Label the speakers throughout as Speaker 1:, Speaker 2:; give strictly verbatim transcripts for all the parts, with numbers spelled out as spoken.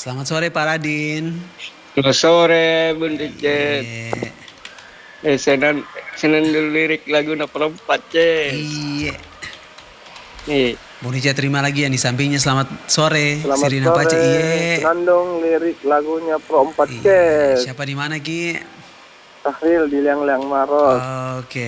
Speaker 1: Selamat sore Pak Radin.
Speaker 2: Selamat sore Bun Richard.
Speaker 1: Iya.
Speaker 2: Eh senen senen dulu lirik lagu na perempat cek.
Speaker 1: Iya.
Speaker 2: Nih.
Speaker 1: Bung Richard terima lagi yang di sampingnya. Selamat sore.
Speaker 3: Selamat
Speaker 1: Sirina
Speaker 3: sore.
Speaker 1: Pace. Iya.
Speaker 3: Senandung lirik lagunya perempat
Speaker 1: Iya.
Speaker 3: cek.
Speaker 1: Siapa di mana Ki?
Speaker 3: Tahlil di Liang-Liang Maros.
Speaker 1: Oke.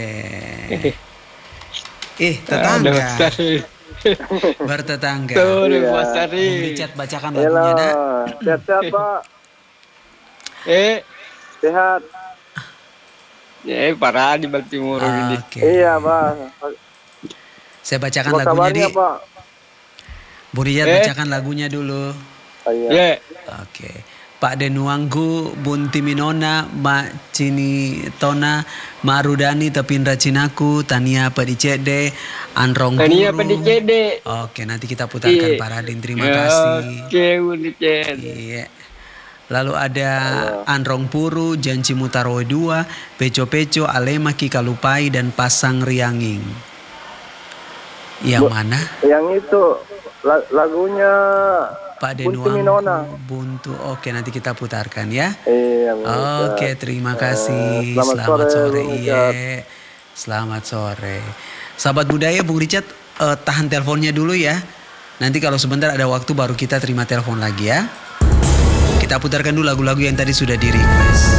Speaker 1: Eh tetangga. Bertetangga.
Speaker 2: Sore
Speaker 3: Iya.
Speaker 2: Pak Sari.
Speaker 1: Bung Richard bacakan
Speaker 3: Halo,
Speaker 1: lagunya dah.
Speaker 3: sehat-sehat Pak.
Speaker 2: Eh,
Speaker 3: Sehat.
Speaker 2: ya parah di Baltimore ini.
Speaker 1: Oke.
Speaker 3: Iya Pak.
Speaker 1: Saya bacakan
Speaker 3: Apa
Speaker 1: lagunya di.
Speaker 3: kabarnya Pak?
Speaker 1: Bung Richard
Speaker 2: Eh.
Speaker 1: bacakan lagunya dulu.
Speaker 3: Oh, iya.
Speaker 2: Ya,
Speaker 1: Oke. Pak Denuanggu, Bunti Minona, Ma Cini Tona, Ma Rudani, Tepindra Cinaku, Tania Padicede, Anrong
Speaker 2: tadi
Speaker 1: Guru.
Speaker 2: apa di C D?
Speaker 1: Oke, nanti kita putarkan
Speaker 2: Iya.
Speaker 1: Pak Radin. Terima
Speaker 2: Ya,
Speaker 1: kasih.
Speaker 2: Oke Bun Richard.
Speaker 1: Iya. Lalu ada Anrong Puru, Janji Mutaroe dua, Peco Peco, Alema Kikalupai, dan Pasang Rianging. Yang
Speaker 3: Bu-
Speaker 1: mana?
Speaker 3: Yang itu la- lagunya
Speaker 1: Pak
Speaker 3: Bunti
Speaker 1: Denuanggu,
Speaker 3: Minona.
Speaker 1: Buntu. Oke, nanti kita putarkan ya.
Speaker 3: Iya. Bung
Speaker 1: Oke,
Speaker 3: Richard.
Speaker 1: terima
Speaker 3: Eh,
Speaker 1: kasih.
Speaker 3: selamat
Speaker 1: Selamat,
Speaker 3: sore,
Speaker 1: sore,
Speaker 3: Bung
Speaker 1: iya.
Speaker 3: Richard.
Speaker 1: Selamat sore. Sahabat budaya, Bung Richard eh, tahan teleponnya dulu ya. Nanti kalau sebentar ada waktu baru kita terima telepon lagi ya. Kita putarkan dulu lagu-lagu yang tadi sudah di request.